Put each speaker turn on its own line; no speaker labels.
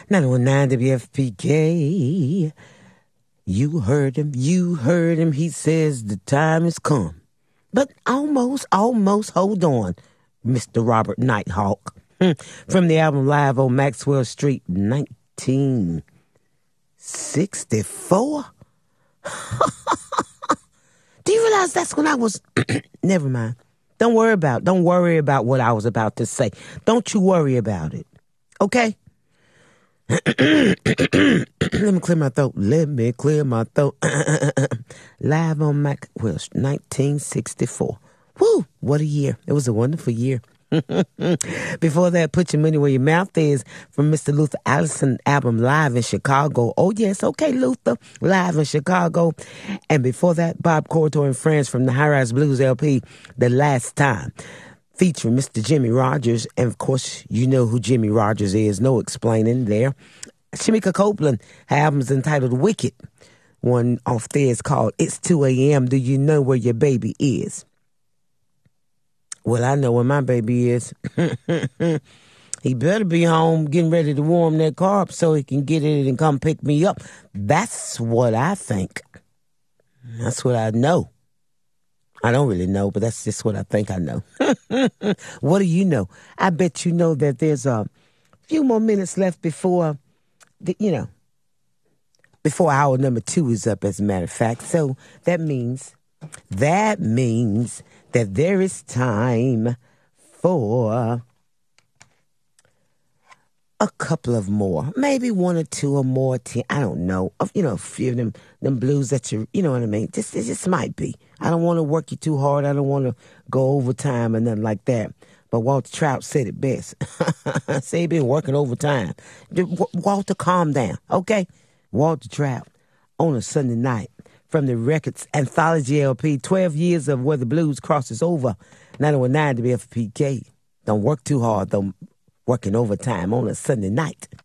919 WFPK. You heard him. He says the time has come. But almost, hold on, Mr. Robert Nighthawk. From the album Live on Maxwell Street, 1964. Do you realize that's when I was... Never mind. Don't worry about what I was about to say. Don't you worry about it. Okay? Let me clear my throat. Live on Maxwell, 1964. Woo! What a year. It was a wonderful year. Before that, Put Your Money Where Your Mouth Is from Mr. Luther Allison album Live in Chicago. Oh, yes. Okay, Luther. Live in Chicago. And before that, Bob Corritore and Friends from the High Rise Blues LP, The Last Time, featuring Mr. Jimmy Rogers. And, of course, you know who Jimmy Rogers is. No explaining there. Shamika Copeland, her album's entitled Wicked. One off there is called It's 2 a.m. Do You Know Where Your Baby Is? Well, I know where my baby is. He better be home getting ready to warm that car up so he can get in it and come pick me up. That's what I think. That's what I know. I don't really know, but that's just what I think I know. What do you know? I bet you know that there's a few more minutes left before, before hour number 2 is up, as a matter of fact. So that means that there is time for a couple of more, maybe 1 or 2 or more. I don't know. A few of them blues that you know what I mean. It just might be. I don't want to work you too hard. I don't want to go overtime or nothing like that. But Walter Trout said it best. Say he been working overtime. Walter, calm down, okay? Walter Trout on a Sunday night. From the Records Anthology LP, 12 years of Where the Blues Crosses Over, 919 WFPK. Don't work too hard, though, working overtime on a Sunday night.